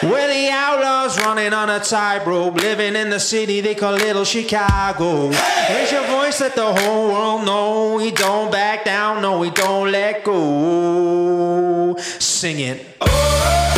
We're the outlaws running on a tightrope, living in the city they call Little Chicago. Raise your voice, let the whole world know we don't back down, no, we don't let go. Sing it.